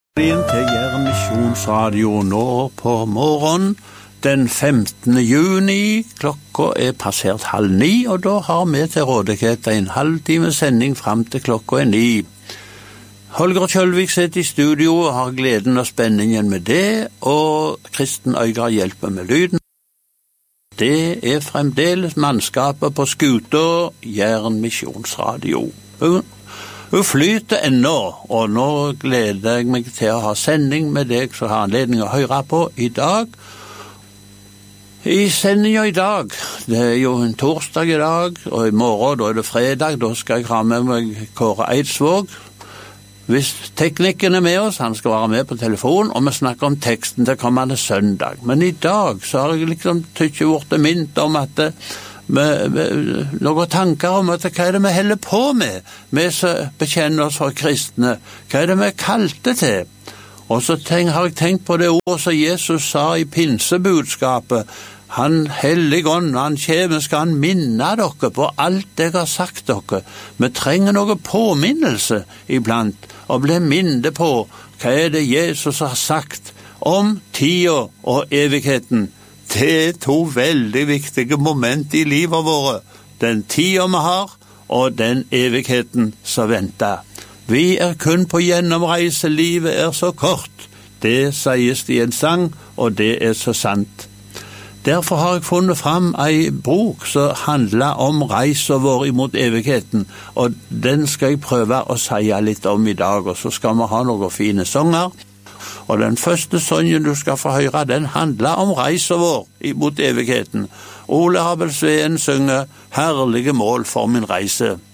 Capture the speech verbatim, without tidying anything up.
Til Jæren Misjonsradio nå på morgen den femtende juni. Klokka er passert halv ni, og da har vi til rådighet en halvtime sending frem til klokka er ni. Holger Kjølvik sitter i studio og har gleden og spenningen med det, og Kristen Øygard hjelper med lyden. Det er fremdeles mannskapet på skuta Jæren Misjonsradio. Hun flyter ennå, og nå gleder jeg meg til å ha sending med deg som har anledning å høre på i dag. I sendingen i dag, det er jo en torsdag i dag, og i morgen, da er det fredag, da skal jeg ha med meg Kåre Eidsvåg. Hvis teknikken er med oss, han skal være med på telefon, og vi snakker om teksten til kommende søndag. Men i dag så har jeg liksom tykkje gjort det mint om at det med, med noen tanker om at hva er det vi heller på med, vi som bekjenner oss for kristne, hva er det vi kalte til? Og så tenk, har jeg tenkt på det ordet som Jesus sa i pinsebudskapet, han hellige ånd, han kommer, skal han minne dere på alt jeg har sagt dere. Vi trenger noe påminnelse iblant, og bli minnet på hva er det Jesus har sagt om tida og evigheten. Det er to veldig viktige moment i livet våre. Den tida vi har, og den evigheten som venter. Vi er kun på gjennomreise, livet er så kort. Det sies det i en sang, og det er så sant. Derfor har jeg funnet fram en bok som handler om reisen vår imot evigheten, og den skal jeg prøve å si litt om i dag, og så skal vi ha noen fine sanger. Og den første sangen du skal få høre, den handler om reisen vår imot evigheten. Ole Abel Sveen synger «Herlige mål for min reise».